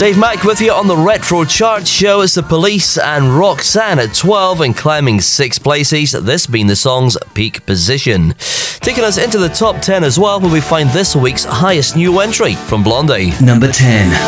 Dave Mack with you on the Retro Chart Show. It's The Police and Roxanne at 12 and climbing 6 places, this being the song's peak position. Taking us into the top 10 as well, where we find this week's highest new entry from Blondie. Number 10.